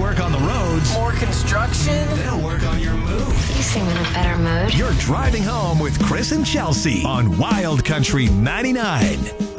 work on the roads. More construction. They'll work on your mood. You seem in a better mood. You're driving home with Chris and Chelsea on Wild Country 99.